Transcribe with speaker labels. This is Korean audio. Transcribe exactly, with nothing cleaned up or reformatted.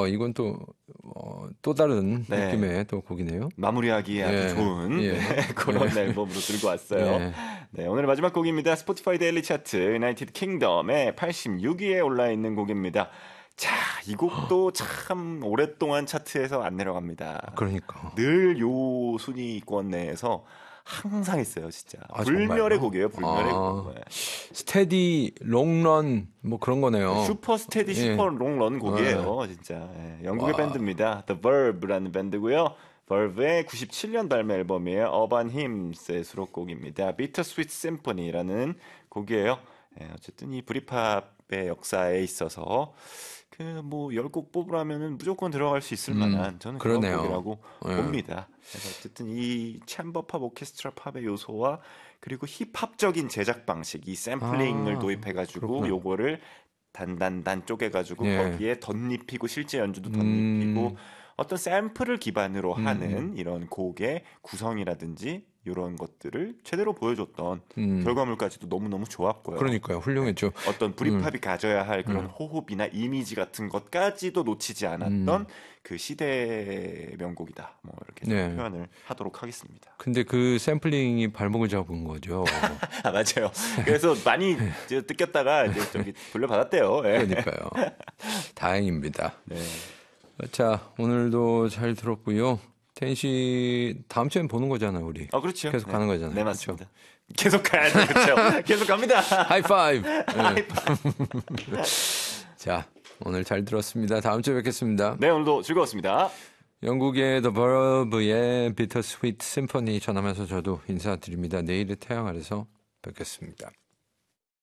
Speaker 1: 어, 이건 또, 어, 또 다른
Speaker 2: 네.
Speaker 1: 느낌의 또 곡이네요.
Speaker 2: 마무리하기에 아주
Speaker 1: 예.
Speaker 2: 좋은
Speaker 1: 예.
Speaker 2: 네, 그런
Speaker 1: 예.
Speaker 2: 앨범으로 들고 왔어요.
Speaker 1: 예.
Speaker 2: 네, 오늘 마지막 곡입니다. 스포티파이 데일리 차트 유나이티드 킹덤의 팔십육 위에 올라 있는 곡입니다. 자, 이 곡도 참 오랫동안 차트에서 안 내려갑니다.
Speaker 1: 그러니까.
Speaker 2: 늘 요 순위권 내에서 항상 있어요, 진짜.
Speaker 1: 아,
Speaker 2: 불멸의
Speaker 1: 정말요?
Speaker 2: 곡이에요, 불멸의
Speaker 1: 아,
Speaker 2: 곡. 네.
Speaker 1: 스테디, 롱런, 뭐 그런 거네요.
Speaker 2: 슈퍼 스테디
Speaker 1: 예.
Speaker 2: 슈퍼 롱런 곡이에요, 진짜. 예, 영국의
Speaker 1: 와.
Speaker 2: 밴드입니다. The Verve라는 밴드고요. Verve의 구십칠 년 발매 앨범이에요. Urban Hymns의 수록곡입니다. Bittersweet Symphony라는 곡이에요. 예, 어쨌든 이 브리팝의 역사에 있어서 그 뭐 열 곡 뽑으라면은 무조건 들어갈 수 있을
Speaker 1: 음,
Speaker 2: 만한 저는
Speaker 1: 그러네요.
Speaker 2: 그런 곡이라고
Speaker 1: 예.
Speaker 2: 봅니다. 그래서 어쨌든 이 챔버 팝 오케스트라 팝의 요소와 그리고 힙합적인 제작 방식, 이 샘플링을
Speaker 1: 아,
Speaker 2: 도입해가지고
Speaker 1: 그렇구나.
Speaker 2: 요거를 단단단 쪼개가지고
Speaker 1: 예.
Speaker 2: 거기에 덧입히고 실제 연주도 덧입히고
Speaker 1: 음,
Speaker 2: 어떤 샘플을 기반으로
Speaker 1: 음,
Speaker 2: 하는 이런 곡의 구성이라든지 이런 것들을 제대로 보여줬던
Speaker 1: 음.
Speaker 2: 결과물까지도 너무너무 좋았고요.
Speaker 1: 그러니까요. 훌륭했죠.
Speaker 2: 어떤 브리팝이
Speaker 1: 음.
Speaker 2: 가져야 할 그런
Speaker 1: 음.
Speaker 2: 호흡이나 이미지 같은 것까지도 놓치지 않았던
Speaker 1: 음.
Speaker 2: 그 시대의 명곡이다. 뭐 이렇게
Speaker 1: 네.
Speaker 2: 좀 표현을 하도록 하겠습니다.
Speaker 1: 근데 그 샘플링이 발목을 잡은 거죠.
Speaker 2: 아, 맞아요. 그래서 많이 이제 뜯겼다가 이제 저기 돌려받았대요. 예.
Speaker 1: 그러니까요. 다행입니다.
Speaker 2: 네.
Speaker 1: 자, 오늘도 잘 들었고요. 텐 씨 다음 주엔 보는 거잖아요, 우리.
Speaker 2: 아, 그렇죠.
Speaker 1: 계속
Speaker 2: 네.
Speaker 1: 가는 거잖아요.
Speaker 2: 네, 맞습니다. 계속 가야죠. 그렇죠. 계속 갑니다.
Speaker 1: 하이파이브. 네. 자, 오늘 잘 들었습니다. 다음 주에 뵙겠습니다.
Speaker 2: 네, 오늘도 즐거웠습니다.
Speaker 1: 영국의 The Verve의 Bittersweet Symphony 전하면서 저도 인사드립니다. 내일의 태양 아래서 뵙겠습니다.